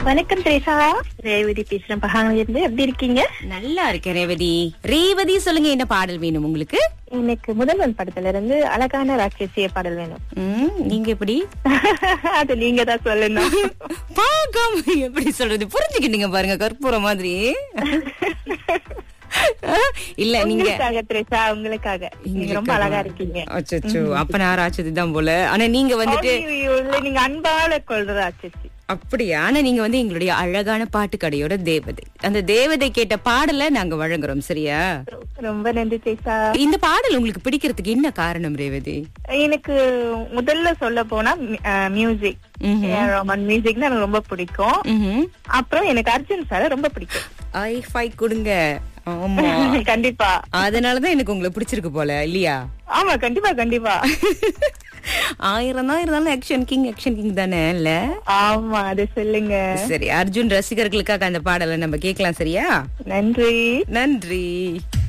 வணக்கம் திரேசா, ரேவதி பேசுறேன் பஹாங்ல இருந்து. எப்படி இருக்கீங்க? நல்லா இருக்கேன் ரேவதி. ரேவதி சொல்லுங்க, என்ன பாடல் வேணும் உங்களுக்கு? எனக்கு முதல்வன் படத்துல இருந்து அழகான ராட்சசிய பாடல் வேணும். நீங்க எப்படி? அது நீங்க தான் சொல்லணும். பாக்காம எப்படி சொல்றது? புரிஞ்சுக்கிட்டீங்க பாருங்க, கற்பூரம் மாதிரி. இல்ல நீங்க திரேசா, உங்களுக்காக. நீங்க ரொம்ப அழகா இருக்கீங்க. அச்சோ, அப்ப நான் ராட்சசி தான் போல. ஆனா நீங்க வந்துட்டு நீங்க அன்பால கொள்ற ராட்சசி. அப்படியா? ஆனா நீங்க எங்களுடைய அழகான பாட்டு கடையோட தேவதை. அந்த தேவதை கேட்ட பாடலை நாங்க வழங்குறோம், சரியா? ரொம்ப நன்றி திரேசா. இந்த பாடல் உங்களுக்கு பிடிக்கிறதுக்கு என்ன காரணம் ரேவதி? எனக்கு முதல்ல சொல்ல போனா மியூசிக், ரோமன் மியூசிக்னா எனக்கு ரொம்ப பிடிக்கும். அப்புறம் எனக்கு அர்ஜுன் சார் ரொம்ப பிடிக்கும். ஐ5 கொடுங்க. ஆமா கண்டிப்பா, அதனாலதான் எனக்கு உங்களை பிடிச்சிருக்கு போல, இல்லையா? ஆமா, கண்டிப்பா கண்டிப்பா. 1000 தான் இருந்தாலும் ஆக்ஷன் கிங் தானே, இல்ல? ஆமா, அது சொல்லுங்க. சரி, அர்ஜுன் ரசிகர்களுக்காக அந்த பாடலை நம்ம கேட்கலாம், சரியா? நன்றி. நன்றி.